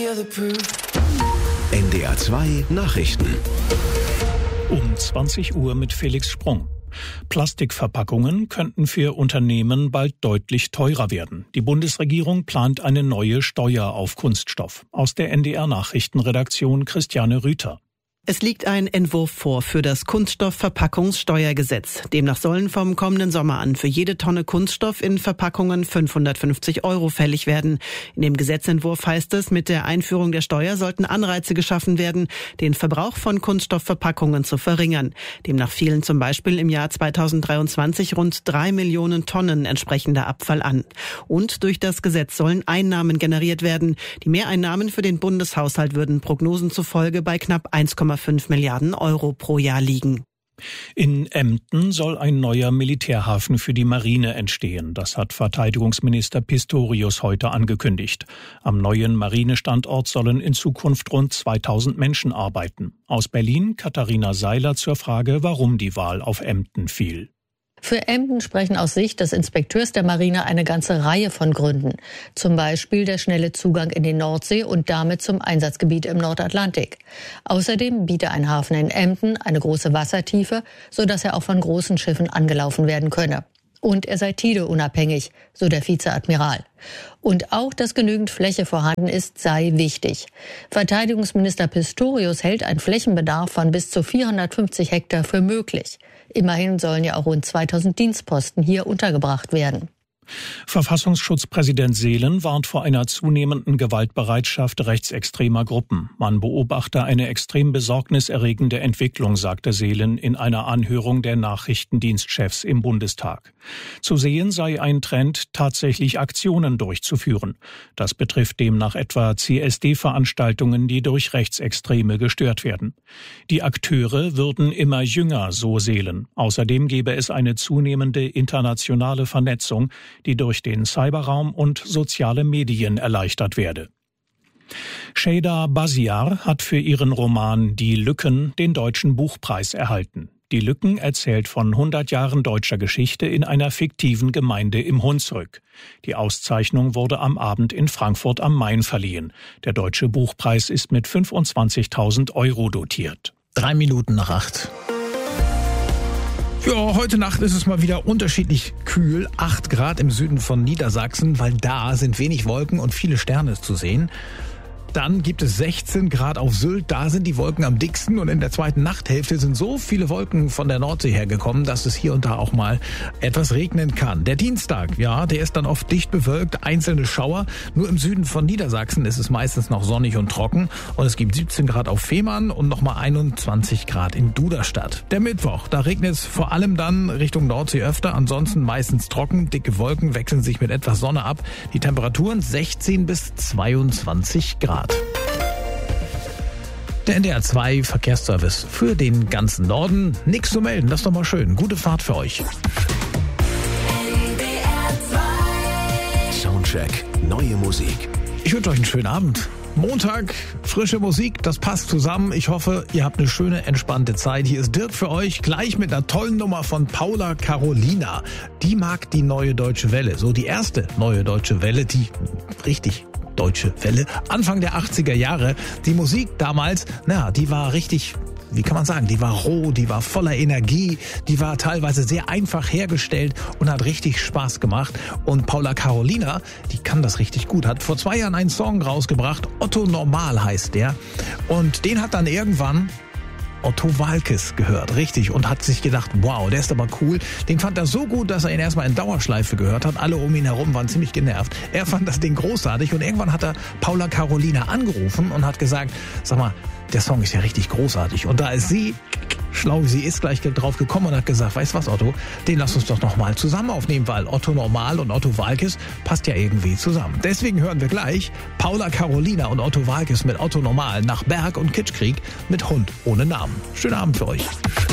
NDR 2 Nachrichten. Um 20 Uhr mit Felix Sprung. Plastikverpackungen könnten für Unternehmen bald deutlich teurer werden. Die Bundesregierung plant eine neue Steuer auf Kunststoff. Aus der NDR Nachrichtenredaktion Christiane Rüther. Es liegt ein Entwurf vor für das Kunststoffverpackungssteuergesetz. Demnach sollen vom kommenden Sommer an für jede Tonne Kunststoff in Verpackungen 550 € fällig werden. In dem Gesetzentwurf heißt es, mit der Einführung der Steuer sollten Anreize geschaffen werden, den Verbrauch von Kunststoffverpackungen zu verringern. Demnach fielen zum Beispiel im Jahr 2023 rund 3 Millionen Tonnen entsprechender Abfall an. Und durch das Gesetz sollen Einnahmen generiert werden. Die Mehreinnahmen für den Bundeshaushalt würden Prognosen zufolge bei knapp 1,5 Milliarden € pro Jahr liegen. In Emden soll ein neuer Militärhafen für die Marine entstehen. Das hat Verteidigungsminister Pistorius heute angekündigt. Am neuen Marinestandort sollen in Zukunft rund 2000 Menschen arbeiten. Aus Berlin Katharina Seiler zur Frage, warum die Wahl auf Emden fiel. Für Emden sprechen aus Sicht des Inspekteurs der Marine eine ganze Reihe von Gründen. Zum Beispiel der schnelle Zugang in die Nordsee und damit zum Einsatzgebiet im Nordatlantik. Außerdem biete ein Hafen in Emden eine große Wassertiefe, sodass er auch von großen Schiffen angelaufen werden könne. Und er sei tideunabhängig, so der Vizeadmiral. Und auch, dass genügend Fläche vorhanden ist, sei wichtig. Verteidigungsminister Pistorius hält einen Flächenbedarf von bis zu 450 Hektar für möglich. Immerhin sollen ja auch rund 2000 Dienstposten hier untergebracht werden. Verfassungsschutzpräsident Seelen warnt vor einer zunehmenden Gewaltbereitschaft rechtsextremer Gruppen. Man beobachte eine extrem besorgniserregende Entwicklung, sagte Seelen in einer Anhörung der Nachrichtendienstchefs im Bundestag. Zu sehen sei ein Trend, tatsächlich Aktionen durchzuführen. Das betrifft demnach etwa CSD-Veranstaltungen, die durch Rechtsextreme gestört werden. Die Akteure würden immer jünger, so Seelen. Außerdem gebe es eine zunehmende internationale Vernetzung, die durch den Cyberraum und soziale Medien erleichtert werde. Şeyda Basiar hat für ihren Roman Die Lücken den Deutschen Buchpreis erhalten. Die Lücken erzählt von 100 Jahren deutscher Geschichte in einer fiktiven Gemeinde im Hunsrück. Die Auszeichnung wurde am Abend in Frankfurt am Main verliehen. Der Deutsche Buchpreis ist mit 25.000 € dotiert. 7:03. Ja, heute Nacht ist es mal wieder unterschiedlich kühl. 8 Grad im Süden von Niedersachsen, weil da sind wenig Wolken und viele Sterne zu sehen. Dann gibt es 16 Grad auf Sylt, da sind die Wolken am dicksten und in der zweiten Nachthälfte sind so viele Wolken von der Nordsee hergekommen, dass es hier und da auch mal etwas regnen kann. Der Dienstag, ja, der ist dann oft dicht bewölkt, einzelne Schauer. Nur im Süden von Niedersachsen ist es meistens noch sonnig und trocken und es gibt 17 Grad auf Fehmarn und nochmal 21 Grad in Duderstadt. Der Mittwoch, da regnet es vor allem dann Richtung Nordsee öfter, ansonsten meistens trocken, dicke Wolken wechseln sich mit etwas Sonne ab. Die Temperaturen 16 bis 22 Grad. Der NDR 2 Verkehrsservice für den ganzen Norden. Nichts zu melden, das ist doch mal schön. Gute Fahrt für euch. Soundcheck, neue Musik. Ich wünsche euch einen schönen Abend. Montag, frische Musik, das passt zusammen. Ich hoffe, ihr habt eine schöne, entspannte Zeit. Hier ist Dirk für euch, gleich mit einer tollen Nummer von Paula Carolina. Die mag die Neue Deutsche Welle. So die erste Neue Deutsche Welle, die richtig Deutsche Welle, Anfang der 80er Jahre. Die Musik damals, die war richtig, wie kann man sagen, die war roh, die war voller Energie, die war teilweise sehr einfach hergestellt und hat richtig Spaß gemacht. Und Paula Carolina, die kann das richtig gut, hat vor 2 Jahren einen Song rausgebracht, Otto Normal heißt der. Und den hat dann irgendwann Otto Waalkes gehört, richtig, und hat sich gedacht, wow, der ist aber cool. Den fand er so gut, dass er ihn erstmal in Dauerschleife gehört hat. Alle um ihn herum waren ziemlich genervt. Er fand das Ding großartig und irgendwann hat er Paula Carolina angerufen und hat gesagt, sag mal, der Song ist ja richtig großartig. Und da ist sie, schlau wie sie ist, gleich drauf gekommen und hat gesagt, weißt was, Otto, den lass uns doch nochmal zusammen aufnehmen, weil Otto Normal und Otto Waalkes passt ja irgendwie zusammen. Deswegen hören wir gleich Paula Carolina und Otto Waalkes mit Otto Normal nach Berg und Kitschkrieg mit Hund ohne Namen. Schönen Abend für euch.